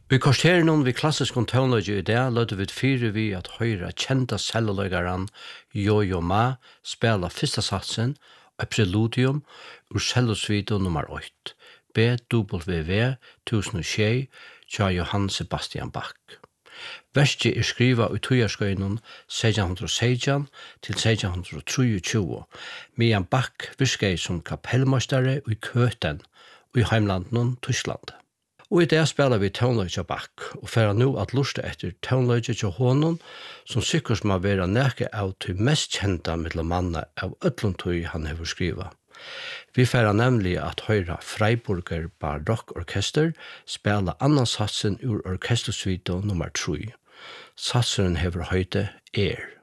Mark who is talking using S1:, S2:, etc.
S1: Vi kvarteren vi klassisk toneløgje i det lødde vi fire vi at høyre kjenta celloløygaren Jojo Ma spela fyrsta satsen og preludium ur cellosvito nummer 8, BWV 1006, tja Johann Sebastian Bach. Verset skriva i tøyarskøynun 1616 til 1623, medan Bach virkei som kapellmestare i Køten og i heimlanden Tyskland. Og i det spelar vi toneløgje Bach, og færa nu at lusta etter toneløgje til honom, som sikkert må være neke av til mest kjenta middelmanna av öllum tøy han hefur skriva. Vi færa nemlig at høyra Freiburger Barockorkester spela annan satsen ur orkestersvito nummer 3. Satsen hefur høyde Air.